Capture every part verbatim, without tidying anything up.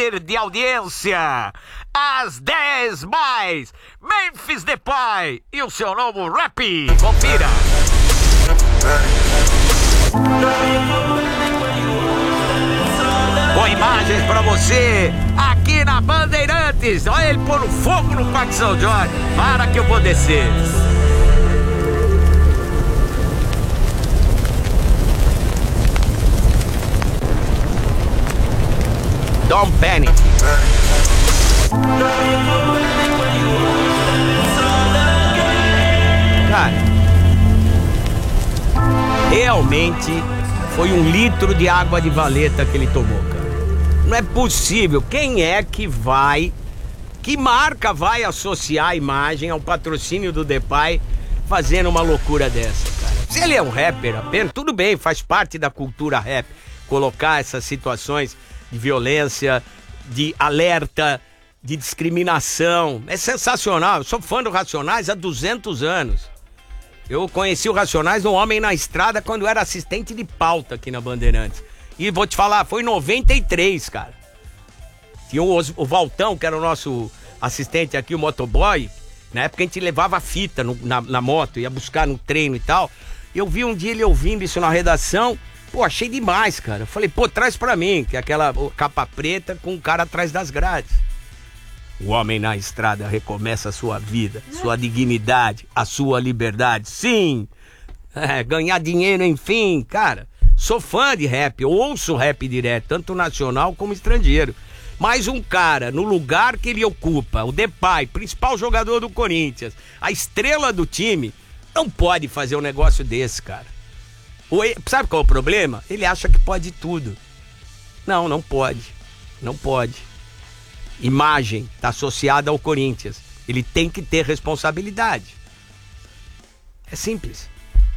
líder de audiência, às dez mais, Memphis Depay e o seu novo rap. Confira. Com imagens pra você aqui na Bandeirantes. Olha ele pondo fogo no Parque São Jorge. Para que eu vou descer. Don't panic. Cara, realmente foi um litro de água de valeta que ele tomou, cara. Não é possível. Quem é que vai, que marca vai associar a imagem ao patrocínio do Depay fazendo uma loucura dessa, cara? Se ele é um rapper apenas, tudo bem, faz parte da cultura rap colocar essas situações de violência, de alerta, de discriminação. É sensacional. Eu sou fã do Racionais há duzentos anos. Eu conheci o Racionais no Homem na Estrada quando eu era assistente de pauta aqui na Bandeirantes. E vou te falar, foi em noventa e três, cara. Tinha o, o Valtão, que era o nosso assistente aqui, o motoboy. Na época a gente levava fita no, na, na moto, ia buscar no treino e tal. Eu vi um dia ele ouvindo isso na redação. Pô, achei demais, cara. Eu falei, pô, traz pra mim, que é aquela capa preta com o cara atrás das grades. O Homem na Estrada recomeça a sua vida, sua dignidade, a sua liberdade. Sim! É, ganhar dinheiro, enfim, cara. Sou fã de rap, eu ouço rap direto, tanto nacional como estrangeiro. Mas um cara, no lugar que ele ocupa, o Depay, principal jogador do Corinthians, a estrela do time, não pode fazer um negócio desse, cara. Sabe qual é o problema? Ele acha que pode tudo. Não, não pode. Não pode. Imagem está associada ao Corinthians. Ele tem que ter responsabilidade. É simples.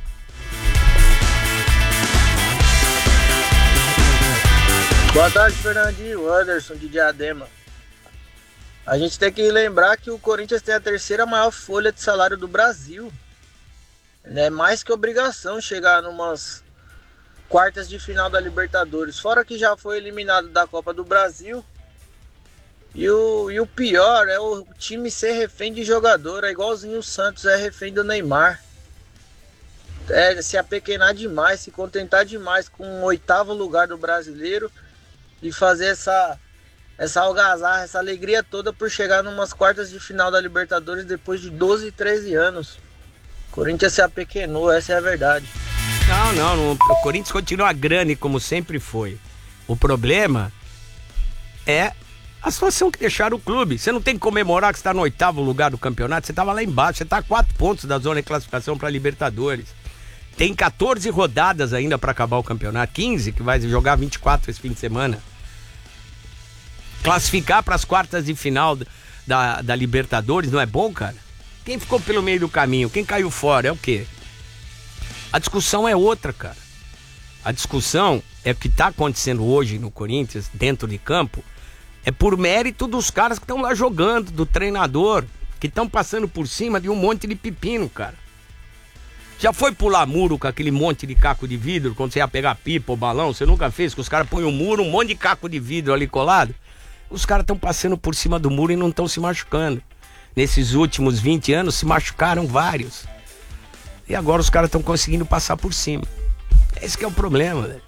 Boa tarde, Fernandinho. Anderson de Diadema. A gente tem que lembrar que o Corinthians tem a terceira maior folha de salário do Brasil. É mais que obrigação chegar numas quartas de final da Libertadores. Fora que já foi eliminado da Copa do Brasil. E o, e o pior é o time ser refém de jogador. É igualzinho o Santos é refém do Neymar. É se apequenar demais, se contentar demais com o oitavo lugar do brasileiro. E fazer essa, essa algazarra, essa alegria toda por chegar numas quartas de final da Libertadores depois de doze, treze anos. O Corinthians se apequenou, essa é a verdade. Não, não, não, o Corinthians continua grande como sempre foi. O problema é a situação que deixaram o clube. Você não tem que comemorar que você está no oitavo lugar do campeonato, você estava lá embaixo, você está a quatro pontos da zona de classificação para Libertadores. Tem quatorze rodadas ainda para acabar o campeonato, quinze que vai jogar vinte e quatro esse fim de semana. Classificar para as quartas de final da, da Libertadores não é bom, cara? Quem ficou pelo meio do caminho, quem caiu fora é o quê? A discussão é outra, cara. A discussão é o que está acontecendo hoje no Corinthians, dentro de campo, é por mérito dos caras que estão lá jogando, do treinador, que estão passando por cima de um monte de pepino, cara. Já foi pular muro com aquele monte de caco de vidro, quando você ia pegar pipa ou balão, você nunca fez, que os caras põem um muro, um monte de caco de vidro ali colado? Os caras estão passando por cima do muro e não estão se machucando. Nesses últimos vinte anos se machucaram vários. E agora os caras estão conseguindo passar por cima. Esse que é o problema, velho.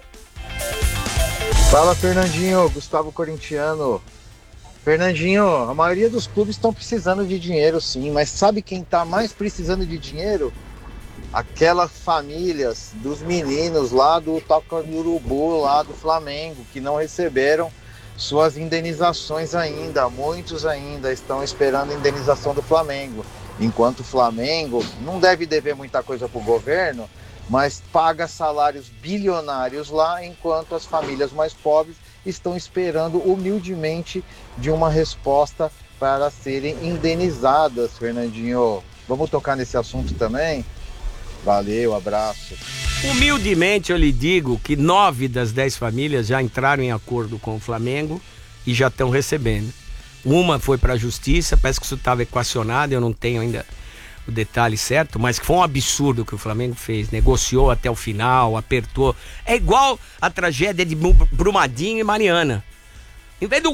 Fala, Fernandinho, Gustavo Corintiano. Fernandinho, a maioria dos clubes estão precisando de dinheiro, sim, mas sabe quem está mais precisando de dinheiro? Aquelas famílias dos meninos lá do Toca no Urubu, lá do Flamengo, que não receberam suas indenizações ainda. Muitos ainda estão esperando a indenização do Flamengo. Enquanto o Flamengo não deve dever muita coisa para o governo, mas paga salários bilionários lá, enquanto as famílias mais pobres estão esperando humildemente de uma resposta para serem indenizadas, Fernandinho. Vamos tocar nesse assunto também? Valeu, abraço. Humildemente eu lhe digo que nove das dez famílias já entraram em acordo com o Flamengo e já estão recebendo. Uma foi para a justiça, parece que isso estava equacionado, eu não tenho ainda o detalhe certo, mas que foi um absurdo que o Flamengo fez, negociou até o final, apertou. É igual a tragédia de Brumadinho e Mariana. Em vez do